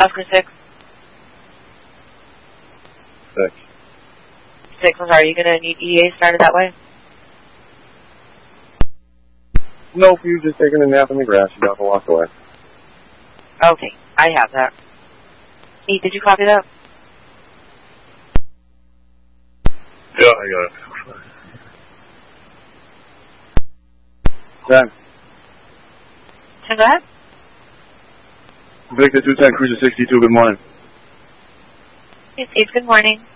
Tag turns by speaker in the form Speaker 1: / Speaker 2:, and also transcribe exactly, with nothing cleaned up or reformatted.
Speaker 1: Oscar six.
Speaker 2: Six.
Speaker 1: Six, I'm sorry, are you going to need E A started that way?
Speaker 2: Nope, you just taking a nap in the grass. You got to walk away.
Speaker 1: Okay, I have that. E, did you copy that?
Speaker 2: Yeah, I got it. Ten.
Speaker 1: Ten, go ahead.
Speaker 2: Victor two ten, Cruiser sixty-two, good morning.
Speaker 1: Hey, Steve, good morning.